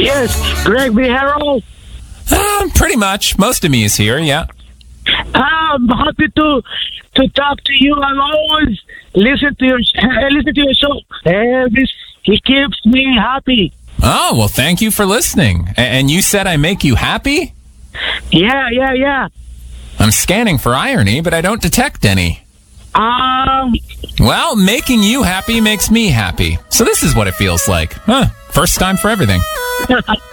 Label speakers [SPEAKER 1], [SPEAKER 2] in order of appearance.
[SPEAKER 1] Yes, Greg B. Harold.
[SPEAKER 2] Pretty much. Most of me is here, yeah.
[SPEAKER 1] I'm happy to talk to you. I always listen to your show. It keeps me happy.
[SPEAKER 2] Oh, well, thank you for listening. And you said I make you happy?
[SPEAKER 1] Yeah.
[SPEAKER 2] I'm scanning for irony, but I don't detect any. Well, making you happy makes me happy. So this is what it feels like. First time for everything.